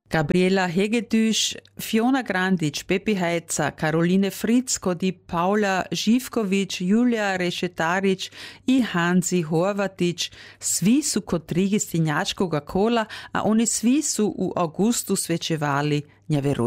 Gabriela Hegedüsch, Fiona Grandic, Pepi Hajca, Caroline Fritzko, di Paula Živković, Julia Rešetarić i Hansi Horvatić, svi su kod 30 kola, a oni svi su u augustu svečevali nja